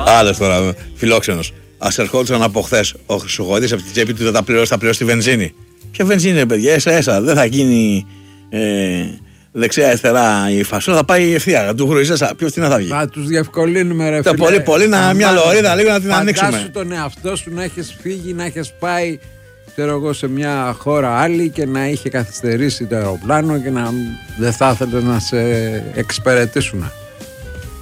Άλλος τώρα, φιλόξενος. Ας ερχόντουσαν από χθες ο Χρυσοχοίδης από την τσέπη του, θα πληρώσει τη βενζίνη. Ποια βενζίνη, παιδιά, ΕΣΑ, δεν θα γίνει δεξιά-αριστερά η φασούλα, θα πάει ευθεία. Του Χρυσές, ποιος τι να θα βγει. Θα τους διευκολύνουμε, ρε φίλε. Πολύ, μια λωρίδα λίγο να την ανοίξουμε. Φαντάσου τον εαυτό σου να έχεις φύγει, να έχεις πάει, ξέρω εγώ, σε μια χώρα άλλη και να είχε καθυστερήσει το αεροπλάνο και να δεν θα ήθελε να σε εξυπηρετήσουν.